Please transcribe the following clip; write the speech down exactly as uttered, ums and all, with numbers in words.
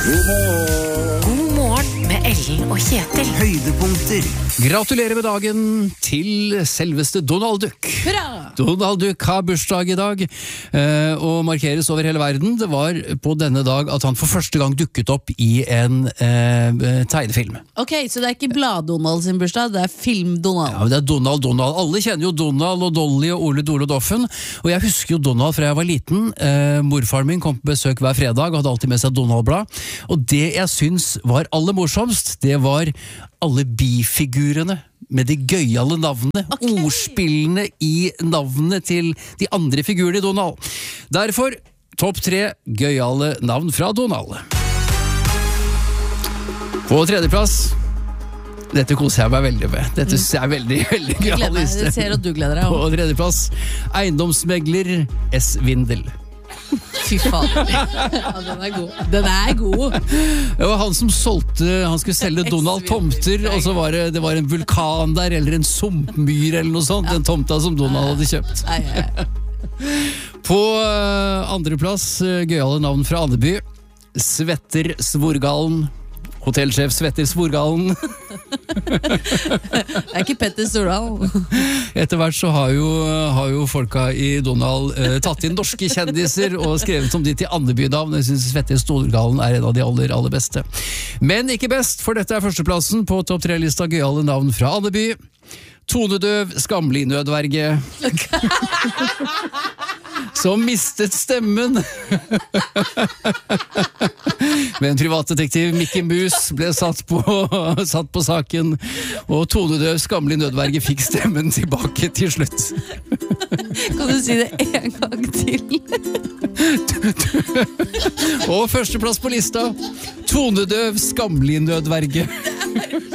God morgen. God morgen med Ellen og Kjetil. Høydepunkter. Gratulerer med dagen til selveste Donald Duck. Hurra! Donald Duck har bursdag i dag, eh, og markeres over hele verden. Det var på denne dag at han for første gang dukket opp i en eh, tegnefilm. Ok, så det er ikke Blad-Donald sin bursdag, det er Film-Donald. Ja, men det er Donald, Donald. Alle kjenner jo Donald og Dolly og Ole Dole Doffen, og jeg husker jo Donald fra jeg var liten. Eh, morfaren min kom på besøk hver fredag og hadde alltid med seg Donald-blad, og det jeg syns var aller morsomst, det var alle bifigurene med de gøyale navnene, Okay. ordspillene i navnene til de andre figurene i Donald. Derfor topp tre gøyale navn fra Donald. På tredjeplass, dette koser jeg meg veldig med. Dette synes jeg er veldig, veldig Jeg gleder gøyal meg, liste. jeg ser at du gleder deg På også. tredjeplass, eiendomsmegler S. Vindel. Fy faen. Ja, den er god. Den er god. Det var han som solgte, han skulle selge Donald tomter, og så var det, det var en vulkan der, eller en sumpmyr eller noe sånt, den tomta som Donald hadde kjøpt. Nei, nei. På uh, andreplass, uh, gøyale navn fra Andeby, Svetter Svorgalen. Hotellsjef Svetter Svorgalen. Det er ikke Petter Stordal. Etter hvert så har jo, har jo folka i Donald uh, tatt inn norske kjendiser og skrevet om de til Andeby-navn. Jeg synes Svetter Svorgalen er en av de aller, aller beste. Men ikke best, for dette er førsteplassen på topp tre-lista gøyale navn fra Andeby. Tonedøv skamlig nødverge. Som mistet stemmen. Men en privatdetektiv, Mickey Mus, ble satt på, satt på saken, og tonedøv skamlig nødverge fikk stemmen tilbake til slutt. Kan du si det en gang til? Og førsteplass på lista, tonedøv skamlig nødverge.